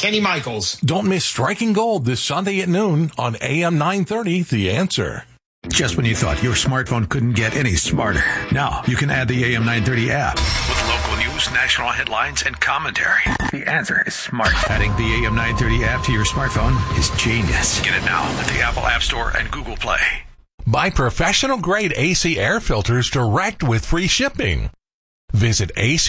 Kenny Michaels. Don't miss Striking Gold this Sunday at noon on AM 930, The Answer. Just when you thought your smartphone couldn't get any smarter, now you can add the AM 930 app. With local news, national headlines, and commentary. The Answer is smart. Adding the AM 930 app to your smartphone is genius. Get it now at the Apple App Store and Google Play. Buy professional-grade AC air filters direct with free shipping. Visit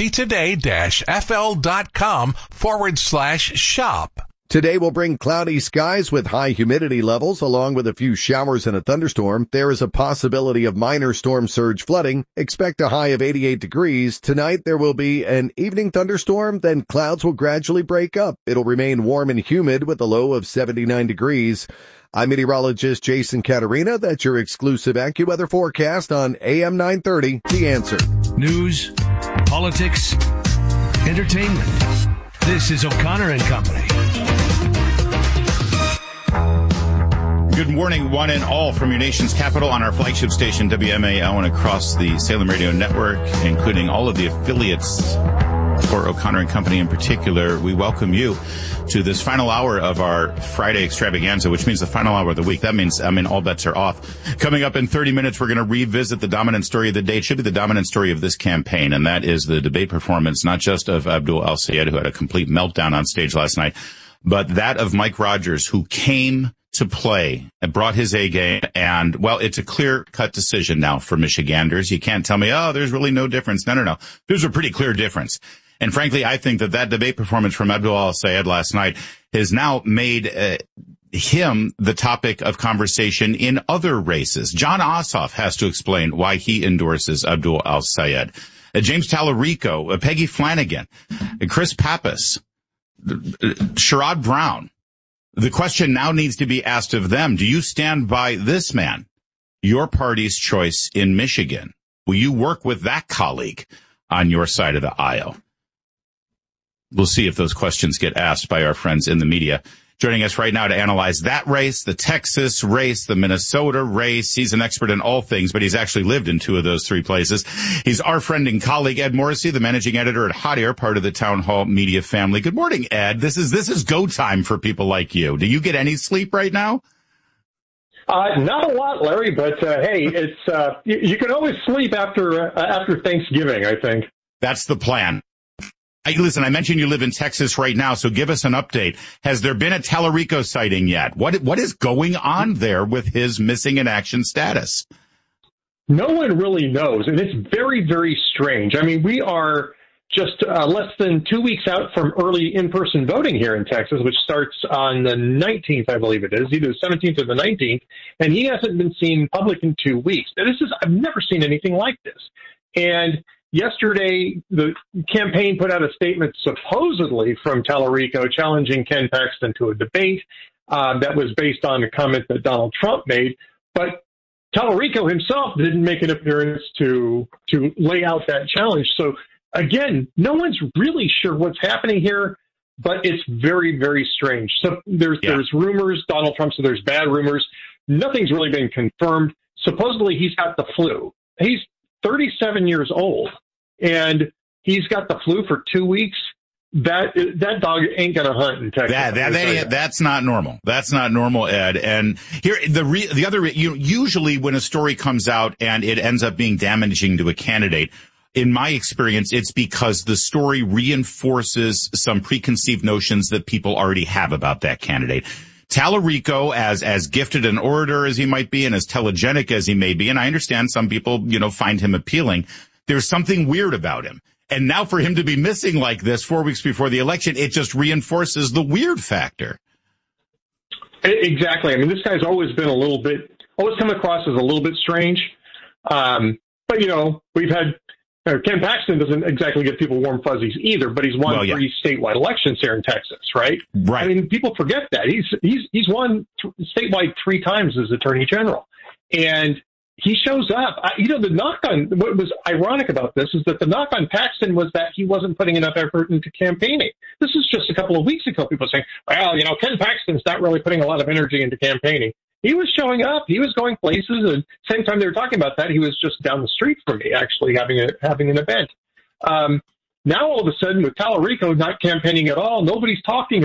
actoday-fl.com/shop. Today will bring cloudy skies with high humidity levels, along with a few showers and a thunderstorm. There is a possibility of minor storm surge flooding. Expect a high of 88 degrees. Tonight there will be an evening thunderstorm, then clouds will gradually break up. It'll remain warm and humid with a low of 79 degrees. I'm meteorologist Jason Caterina. That's your exclusive AccuWeather forecast on AM 930, The Answer. News, politics, entertainment. This is O'Connor and Company. Good morning, one and all, from your nation's capital on our flagship station, WMAL, and across the Salem Radio Network, including all of the affiliates for O'Connor and Company in particular. We welcome you to this final hour of our Friday extravaganza, which means the final hour of the week. That means, all bets are off. Coming up in 30 minutes, we're going to revisit the dominant story of the day. It should be the dominant story of this campaign, and that is the debate performance, not just of Abdul El-Sayed, who had a complete meltdown on stage last night, but that of Mike Rogers, who came to play and brought his A game. And, well, it's a clear-cut decision now for Michiganders. You can't tell me, there's really no difference. No. There's a pretty clear difference. And frankly, I think that debate performance from Abdul El-Sayed last night has now made him the topic of conversation in other races. Jon Ossoff has to explain why he endorses Abdul El-Sayed. James Tallarico, Peggy Flanagan, Chris Pappas, Sherrod Brown. The question now needs to be asked of them. Do you stand by this man, your party's choice in Michigan? Will you work with that colleague on your side of the aisle? We'll see if those questions get asked by our friends in the media. Joining us right now to analyze that race, the Texas race, the Minnesota race. He's an expert in all things, but he's actually lived in two of those three places. He's our friend and colleague, Ed Morrissey, the managing editor at Hot Air, part of the Town Hall Media family. Good morning, Ed. This is go time for people like you. Do you get any sleep right now? Not a lot, Larry, but hey, it's you can always sleep after Thanksgiving, I think. That's the plan. Listen, I mentioned you live in Texas right now, so give us an update. Has there been a Tallarico sighting yet? What is going on there with his missing in action status? No one really knows, and it's very, very strange. I mean, we are just less than 2 weeks out from early in-person voting here in Texas, which starts on the 19th, I believe it is, either the 17th or the 19th, and he hasn't been seen public in 2 weeks. Now, I've never seen anything like this. And yesterday, the campaign put out a statement supposedly from Tallarico challenging Ken Paxton to a debate that was based on a comment that Donald Trump made. But Tallarico himself didn't make an appearance to lay out that challenge. So, again, no one's really sure what's happening here, but it's very, very strange. So there's rumors. Donald Trump said there's bad rumors. Nothing's really been confirmed. Supposedly he's got the flu. He's 37 years old, and he's got the flu for 2 weeks. That dog ain't going to hunt in Texas. That's not normal. That's not normal, Ed. And here, usually when a story comes out and it ends up being damaging to a candidate, in my experience, it's because the story reinforces some preconceived notions that people already have about that candidate. Tallarico, as gifted an orator as he might be and as telegenic as he may be, and I understand some people, find him appealing, there's something weird about him. And now for him to be missing like this 4 weeks before the election, it just reinforces the weird factor. Exactly. I mean, this guy's always come across as a little bit strange. But, we've had Ken Paxton doesn't exactly give people warm fuzzies either, but he's won 3 statewide elections here in Texas, right? Right. I mean, people forget that. He's won statewide 3 times as Attorney General. And he shows up. What was ironic about this is that the knock on Paxton was that he wasn't putting enough effort into campaigning. This is just a couple of weeks ago, people saying, well, Ken Paxton's not really putting a lot of energy into campaigning. He was showing up. He was going places. And same time they were talking about that, he was just down the street from me, actually having an event. Now, all of a sudden, with Tallarico not campaigning at all, nobody's talking